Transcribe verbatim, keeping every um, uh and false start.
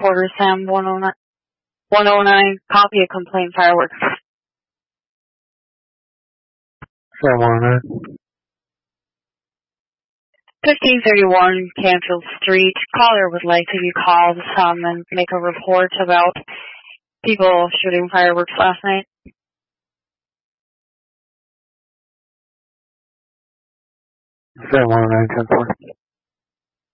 reporter Sam one oh nine, one oh nine, copy a complaint fireworks. Sam one oh nine. fifteen thirty-one Canfield Street. Caller would like to be called um, and make a report about people shooting fireworks last night. Sam one oh nine, ten four.